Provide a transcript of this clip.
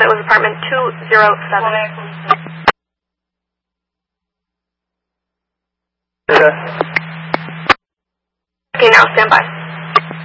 It was apartment 207. Okay, now stand by.